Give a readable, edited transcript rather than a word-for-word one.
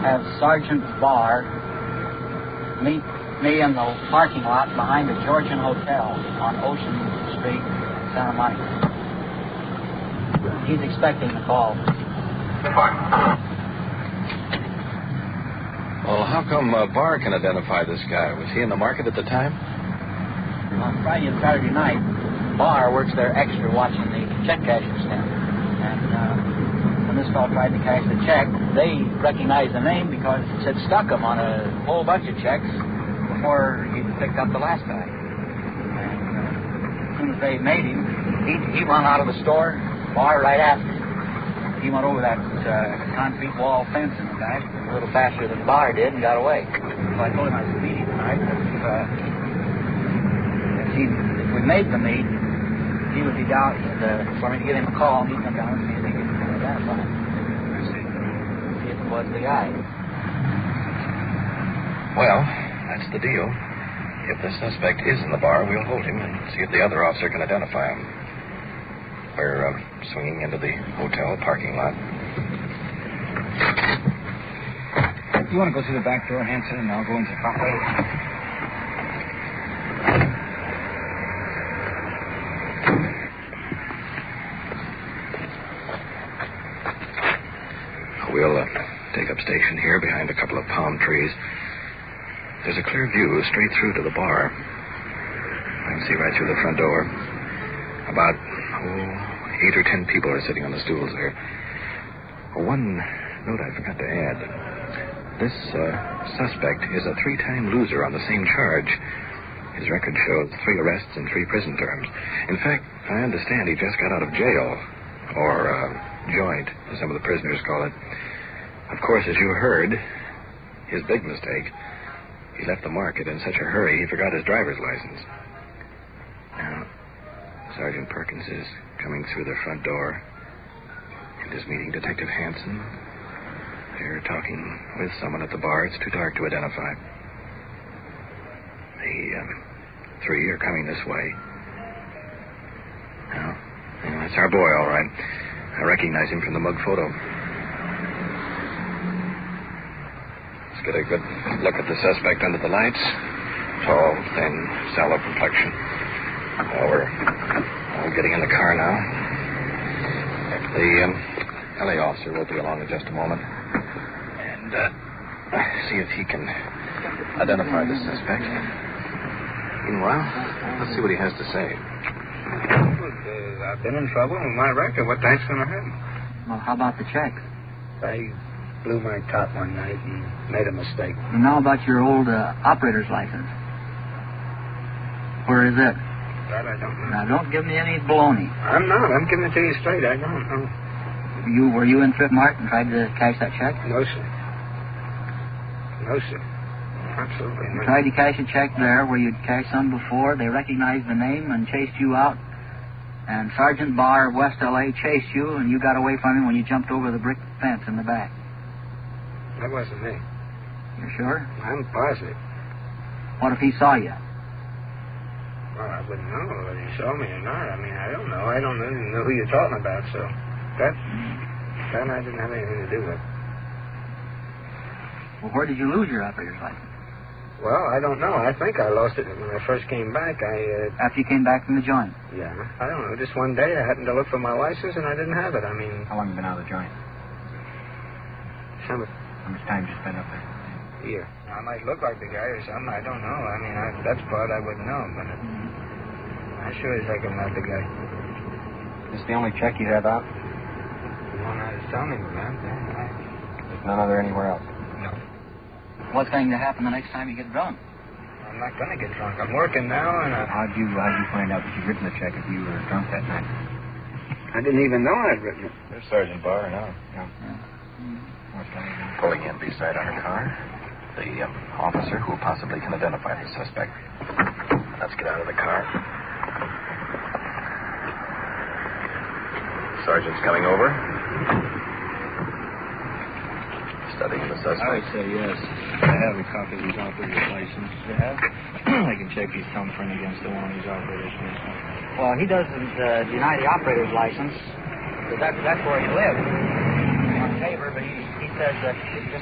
have Sergeant Barr meet me in the parking lot behind the Georgian Hotel on Ocean Street, Santa Monica. He's expecting the call. Well, how come Barr can identify this guy? Was he in the market at the time? On Friday and Saturday night, Barr works there extra watching the check cashing stand. And when this fellow tried to cash the check, they recognized the name because it said Stuckham on a whole bunch of checks before he picked up the last guy. And as soon as they made him, he run out of the store, Barr right after him. He went over that concrete wall fence in the back a little faster than Barr did and got away. So I told him I was meeting tonight. If we made the meet, he would be down for me to give him a call, and he'd come down and see if he could identify him. See if it was the guy. Well, that's the deal. If the suspect is in the bar, we'll hold him and see if the other officer can identify him. We're swinging into the hotel parking lot. You want to go through the back door, Hanson, and I'll go into the front way? We'll take up station here behind a couple of palm trees. There's a clear view straight through to the bar. I can see right through the front door. About 8 or 10 people are sitting on the stools there. One note I forgot to add. This suspect is a 3-time loser on the same charge. His record shows 3 arrests and 3 prison terms. In fact, I understand he just got out of jail, or joint, as some of the prisoners call it. Of course, as you heard, his big mistake, he left the market in such a hurry he forgot his driver's license. Now, Sergeant Perkins is coming through the front door and is meeting Detective Hanson. They're talking with someone at the bar. It's too dark to identify. The 3 are coming this way. Now, that's our boy, all right. I recognize him from the mug photo. Let's get a good look at the suspect under the lights. Tall, thin, sallow complexion. Well, we're all getting in the car now. The LA officer will be along in just a moment. And see if he can identify the suspect. Meanwhile, let's see what he has to say. I've been in trouble with my record. What that's going to happen? Well, how about the check? I blew my top one night and made a mistake. And now about your old operator's license. Where is it? That I don't know. Now, don't give me any baloney. I'm not. I'm giving it to you straight. I don't know. Were you in Trip Mart and tried to cash that check? No, sir. No, sir. Absolutely You not. tried to cash a check there where you'd cashed some before. They recognized the name and chased you out. And Sergeant Barr of West L.A. chased you, and you got away from him when you jumped over the brick fence in the back. That wasn't me. You're sure? I'm positive. What if he saw you? Well, I wouldn't know whether he saw me or not. I mean, I don't know. I don't even know who you're talking about, so that I didn't have anything to do with. Well, where did you lose your operator's license? Well, I don't know. I think I lost it when I first came back. After you came back from the joint? Yeah. I don't know. Just one day I happened to look for my license and I didn't have it. I mean... How long have you been out of the joint? How much time did you spend up there? A year. I might look like the guy or something. I don't know. I mean, that's part I wouldn't know, but I sure as heck am not the guy. This the only check you have out? The one I was telling you about. There's none other anywhere else? No. What's going to happen the next time you get drunk? I'm not going to get drunk. I'm working now, and How'd you find out that you'd written the check if you were drunk that night? I didn't even know I'd written it. There's Sergeant Barr now. Yeah. Pulling in beside our car. The officer who possibly can identify the suspect. Let's get out of the car. Sergeant's coming over. Studying the suspect. I would say yes. I have a copy of his operator's license. You have? I can check his thumbprint against the one he's operator's license. Well, he doesn't deny the operator's license, because that's where he lives. On favor, but he says that